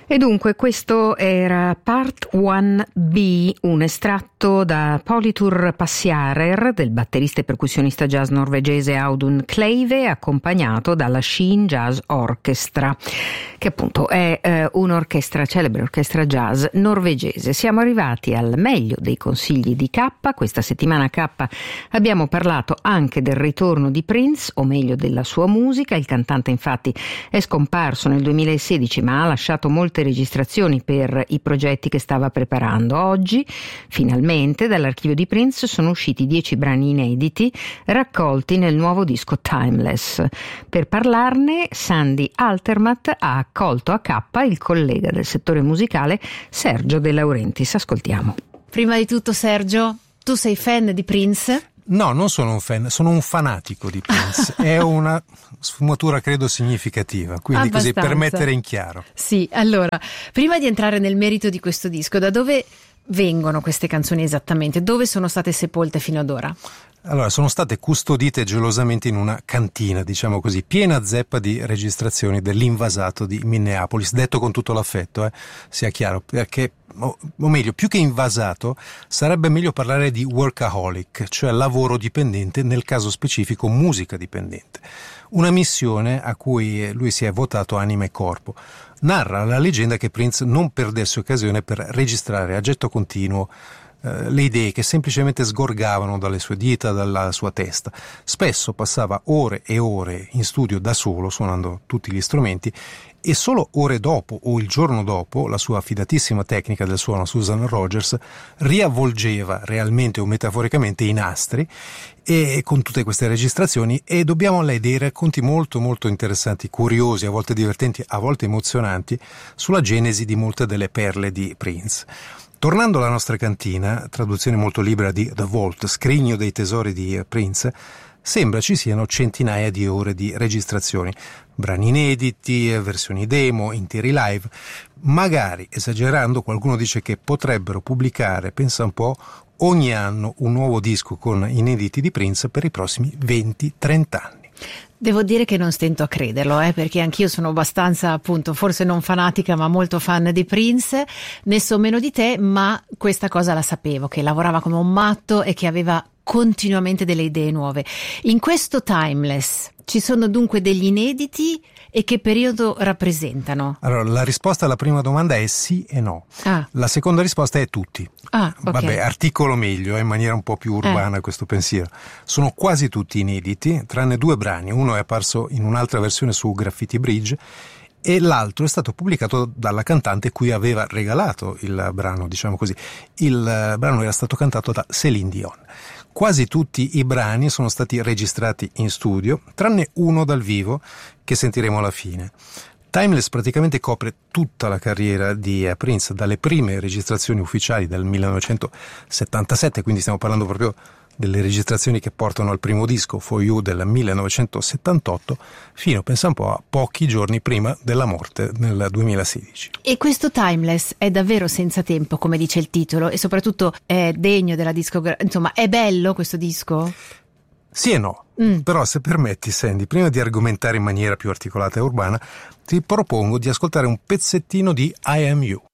E dunque questo era Part 1B, un estratto da Politur Passjarer del batterista e percussionista jazz norvegese Audun Kleive, accompagnato dalla Sheen Jazz Orchestra, che appunto è un'orchestra, celebre orchestra jazz norvegese. Siamo arrivati al meglio dei consigli di K. Questa settimana K abbiamo parlato anche del ritorno di Prince, o meglio della sua musica. Il cantante infatti è scomparso nel 2016, ma ha lasciato molte registrazioni per i progetti che stava preparando. Oggi finalmente dall'archivio di Prince sono usciti 10 brani inediti raccolti nel nuovo disco Timeless. Per parlarne Sandy Altermatt ha accolto a K il collega del settore musicale Sergio De Laurentiis. Ascoltiamo. Prima di tutto, Sergio, tu sei fan di Prince? No, non sono un fan, sono un fanatico di Prince. È una sfumatura credo significativa, quindi Abbastanza. Così per mettere in chiaro. Sì, allora, prima di entrare nel merito di questo disco, da dove vengono queste canzoni esattamente? Dove sono state sepolte fino ad ora? Allora, sono state custodite gelosamente in una cantina, diciamo così, piena zeppa di registrazioni dell'invasato di Minneapolis, detto con tutto l'affetto, sia chiaro, perché, o meglio, più che invasato, sarebbe meglio parlare di workaholic, cioè lavoro dipendente, nel caso specifico musica dipendente. Una missione a cui lui si è votato anima e corpo. Narra la leggenda che Prince non perdesse occasione per registrare a getto continuo le idee che semplicemente sgorgavano dalle sue dita, dalla sua testa. Spesso passava ore e ore in studio da solo, suonando tutti gli strumenti, e solo ore dopo o il giorno dopo la sua affidatissima tecnica del suono Susan Rogers riavvolgeva realmente o metaforicamente i nastri e con tutte queste registrazioni, e dobbiamo a lei dei racconti molto molto interessanti, curiosi, a volte divertenti, a volte emozionanti, sulla genesi di molte delle perle di Prince. Tornando alla nostra cantina, traduzione molto libera di The Vault, scrigno dei tesori di Prince, sembra ci siano centinaia di ore di registrazioni, brani inediti, versioni demo, interi live. Magari, esagerando, qualcuno dice che potrebbero pubblicare, pensa un po', ogni anno un nuovo disco con inediti di Prince per i prossimi 20-30 anni. Devo dire che non stento a crederlo, perché anch'io sono abbastanza, appunto, forse non fanatica, ma molto fan di Prince, ne so meno di te, ma questa cosa la sapevo, che lavorava come un matto e che aveva continuamente delle idee nuove. In questo Timeless ci sono dunque degli inediti, e che periodo rappresentano? Allora, la risposta alla prima domanda è sì e no. La seconda risposta è tutti. Okay. Vabbè, articolo meglio, in maniera un po' più urbana questo pensiero. Sono quasi tutti inediti, tranne 2 brani. Uno è apparso in un'altra versione su Graffiti Bridge e l'altro è stato pubblicato dalla cantante cui aveva regalato il brano, diciamo così. Il brano era stato cantato da Céline Dion. Quasi tutti i brani sono stati registrati in studio, tranne uno dal vivo che sentiremo alla fine. Timeless praticamente copre tutta la carriera di Prince, dalle prime registrazioni ufficiali del 1977, quindi stiamo parlando proprio delle registrazioni che portano al primo disco, For You, del 1978, fino, pensa un po', a pochi giorni prima della morte, nel 2016. E questo Timeless è davvero senza tempo, come dice il titolo, e soprattutto è degno della discografia, insomma, è bello questo disco? Sì e no, però se permetti, Sandy, prima di argomentare in maniera più articolata e urbana, ti propongo di ascoltare un pezzettino di I Am You.